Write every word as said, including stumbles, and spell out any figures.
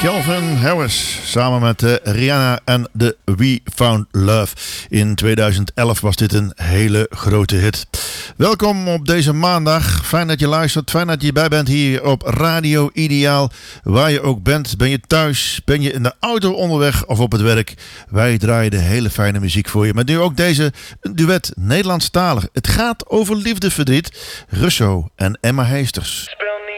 Calvin Harris samen met uh, Rihanna en de We Found Love. In tweeduizend elf was dit een hele grote hit. Welkom op deze maandag. Fijn dat je luistert. Fijn dat je erbij bent hier op Radio Ideaal. Waar je ook bent. Ben je thuis? Ben je in de auto onderweg of op het werk? Wij draaien de hele fijne muziek voor je. Maar nu ook deze duet Nederlandstalig. Het gaat over liefdeverdriet. Russo en Emma Heesters.